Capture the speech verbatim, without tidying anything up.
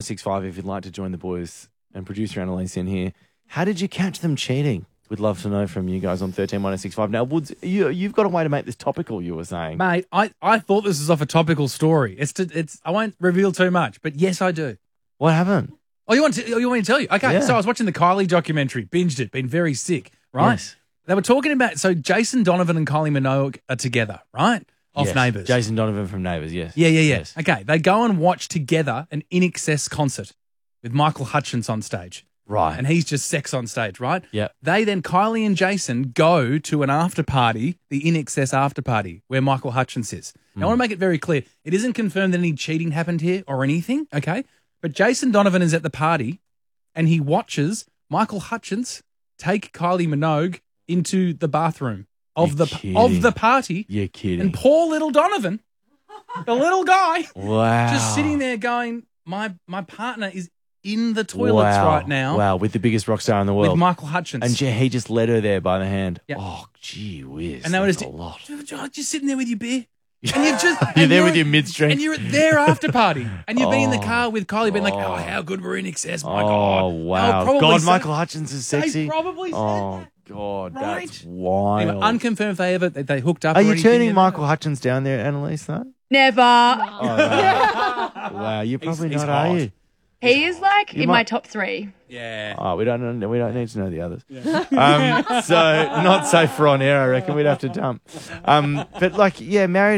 six five if you'd like to join the boys and producer Annalise in here. How did you catch them cheating? We'd love to know from you guys on thirteen one oh six five. Now, Woods, you, you've got a way to make this topical, you were saying. Mate, I, I thought this was off a topical story. It's to, it's I won't reveal too much, but yes, I do. What happened? Oh, you want to, you want me to tell you? Okay, Yeah. so I was watching the Kylie documentary, binged it, been very sick, right? Yes. They were talking about, so Jason Donovan and Kylie Minogue are together, right? Off Yes. Neighbours. Jason Donovan from Neighbours, yes. Yeah, yeah, yeah. Yes. Okay, they go and watch together an In Excess concert with Michael Hutchence on stage. Right. And he's just sex on stage, right? Yep. They then, Kylie and Jason, go to an after party, the In Excess after party, where Michael Hutchence is. Now, I want to make it very clear. It isn't confirmed that any cheating happened here or anything, okay? But Jason Donovan is at the party and he watches Michael Hutchence take Kylie Minogue into the bathroom of You're the kidding. of the party. You're kidding. And poor little Donovan, the little guy, Wow. just sitting there going, my my partner is in the toilets Wow. right now Wow, with the biggest rock star in the world. with Michael Hutchence. And yeah, he just led her there by the hand. Yeah. Oh, gee whiz. And they were that's just a lot. just, just sitting there with your beer. And you've just You're and there you're with at- your mid-strength. and you're at their after party, and you've been in the Oh. car with Kylie, being like, Oh. "Oh, how good we're in excess, my Oh, God!" wow. They'll probably God, say- Michael Hutchence is they sexy. probably said Oh, that. God, Right? that's wild. Anyway, unconfirmed if they ever they, they hooked up. Are or you anything turning yet. Michael Hutchence down there, Annalise, though? Never. Oh, wow. Wow, you're probably he's not, are hot. you? He is like You in might- my top three. Yeah. Oh, we don't know, we don't need to know the others. Um, so not safe for on air, I reckon. We'd have to dump. Um, but like, yeah, married